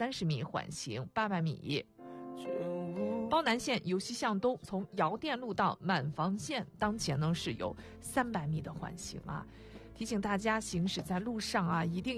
230米缓行800米。包南线由西向东，从姚店路到满房线，当前呢是有300米的缓行啊。提醒大家行驶在路上啊，一定